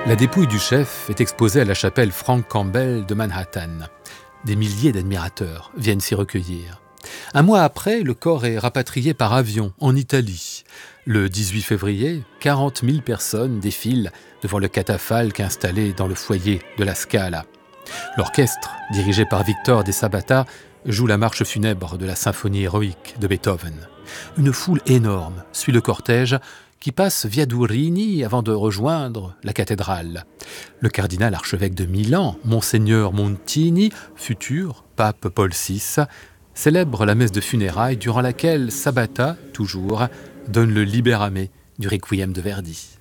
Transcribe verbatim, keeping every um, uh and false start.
La dépouille du chef est exposée à la chapelle Frank Campbell de Manhattan. Des milliers d'admirateurs viennent s'y recueillir. Un mois après, le corps est rapatrié par avion en Italie. Le dix-huit février, quarante mille personnes défilent devant le catafalque installé dans le foyer de la Scala. L'orchestre, dirigé par Victor De Sabata, joue la marche funèbre de la symphonie héroïque de Beethoven. Une foule énorme suit le cortège qui passe via Durini avant de rejoindre la cathédrale. Le cardinal archevêque de Milan, Monseigneur Montini, futur pape Paul six, célèbre la messe de funérailles durant laquelle Sabata, toujours, donne le libérame du Requiem de Verdi.